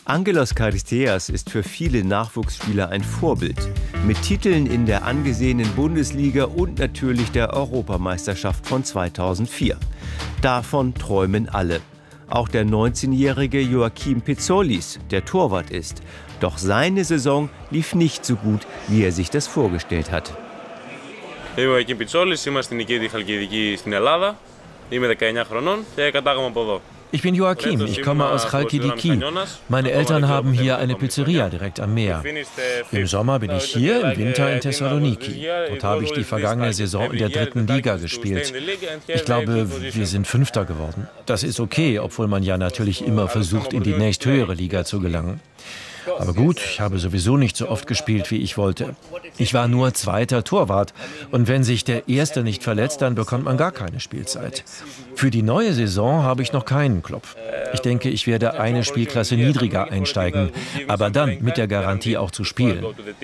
Angelos Charisteas ist für viele Nachwuchsspieler ein Vorbild. Mit Titeln in der angesehenen Bundesliga und natürlich der Europameisterschaft von 2004. Davon träumen alle. Auch der 19-jährige Joachim Pizzollis, der Torwart ist. Doch seine Saison lief nicht so gut, wie er sich das vorgestellt hat. Joachim Pizzollis, είμαστε νοικίοι τη Χαλκιδική στην Ελλάδα. Είμαι 19 χρονών και κατάγομαι από εδώ. Ich bin Joachim, ich komme aus Chalkidiki. Meine Eltern haben hier eine Pizzeria direkt am Meer. Im Sommer bin ich hier, im Winter in Thessaloniki. Dort habe ich die vergangene Saison in der 3. Liga gespielt. Ich glaube, wir sind Fünfter geworden. Das ist okay, obwohl man ja natürlich immer versucht, in die nächsthöhere Liga zu gelangen. Aber gut, ich habe sowieso nicht so oft gespielt, wie ich wollte. Ich war nur zweiter Torwart. Und wenn sich der Erste nicht verletzt, dann bekommt man gar keine Spielzeit. Für die neue Saison habe ich noch keinen Club. Ich denke, ich werde eine Spielklasse niedriger einsteigen, aber dann mit der Garantie auch zu spielen.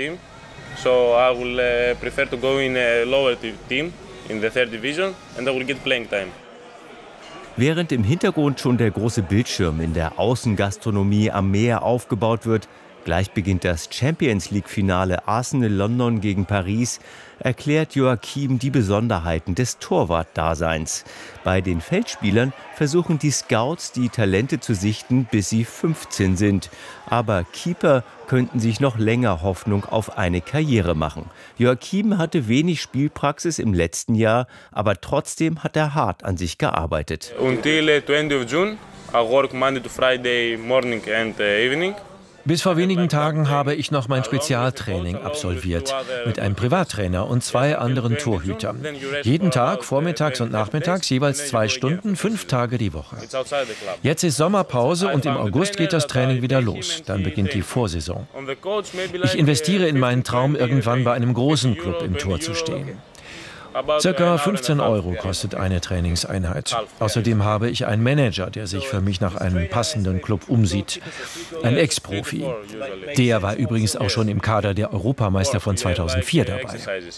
Während im Hintergrund schon der große Bildschirm in der Außengastronomie am Meer aufgebaut wird, gleich beginnt das Champions-League-Finale Arsenal London gegen Paris, erklärt Joachim die Besonderheiten des Torwart-Daseins. Bei den Feldspielern versuchen die Scouts, die Talente zu sichten, bis sie 15 sind. Aber Keeper könnten sich noch länger Hoffnung auf eine Karriere machen. Joachim hatte wenig Spielpraxis im letzten Jahr, aber trotzdem hat er hart an sich gearbeitet. Until 20 June, I work Monday to Friday morning and evening. Bis vor wenigen Tagen habe ich noch mein Spezialtraining absolviert mit einem Privattrainer und 2 anderen Torhütern. Jeden Tag, vormittags und nachmittags, jeweils 2 Stunden, 5 Tage die Woche. Jetzt ist Sommerpause und im August geht das Training wieder los. Dann beginnt die Vorsaison. Ich investiere in meinen Traum, irgendwann bei einem großen Club im Tor zu stehen. Circa 15 € kostet eine Trainingseinheit. Außerdem habe ich einen Manager, der sich für mich nach einem passenden Club umsieht. Ein Ex-Profi. Der war übrigens auch schon im Kader der Europameister von 2004 dabei.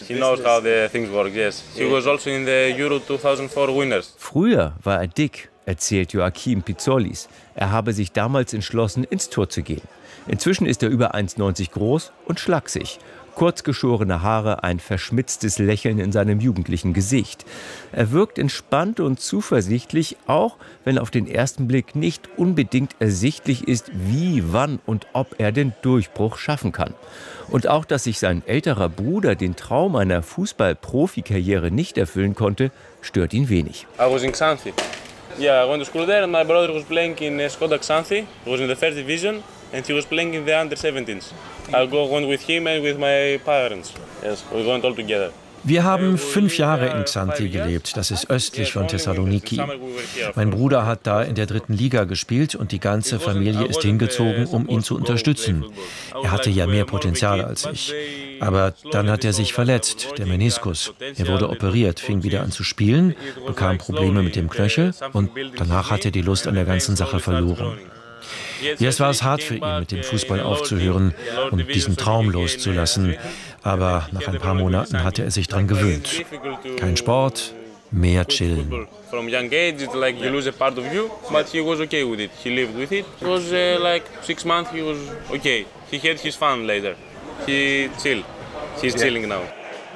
Früher war er dick, erzählt Joachim Pizzollis. Er habe sich damals entschlossen, ins Tor zu gehen. Inzwischen ist er über 1,90 groß und schlaksig. Kurzgeschorene Haare, ein verschmitztes Lächeln in seinem jugendlichen Gesicht. Er wirkt entspannt und zuversichtlich, auch wenn auf den ersten Blick nicht unbedingt ersichtlich ist, wie, wann und ob er den Durchbruch schaffen kann. Und auch, dass sich sein älterer Bruder den Traum einer Fußball-Profikarriere nicht erfüllen konnte, stört ihn wenig. I was in Xanthi. Yeah, I went to school there and my brother was playing in Skoda Xanthi. He was in the first division. And he was playing in the under-17s. I went with him and with my parents. Yes, we went all together. Wir haben 5 Jahre in Xanthi gelebt, das ist östlich von Thessaloniki. Mein Bruder hat da in der 3. Liga gespielt und die ganze Familie ist hingezogen, um ihn zu unterstützen. Er hatte ja mehr Potenzial als ich. Aber dann hat er sich verletzt, der Meniskus. Er wurde operiert, fing wieder an zu spielen, bekam Probleme mit dem Knöchel und danach hat er die Lust an der ganzen Sache verloren. Jetzt war es hart für ihn, mit dem Fußball aufzuhören und diesen Traum loszulassen. Aber nach ein paar Monaten hatte er sich dran gewöhnt. Kein Sport, mehr chillen. From young age, it's like you lose a part of you, but he was okay with it. He lived with it. It was like 6 months. He was okay. He had his fun later. He chill. He's chilling now.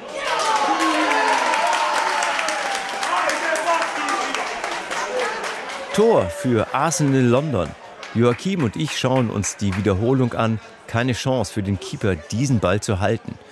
Tor für Arsenal London. Joachim und ich schauen uns die Wiederholung an. Keine Chance für den Keeper, diesen Ball zu halten.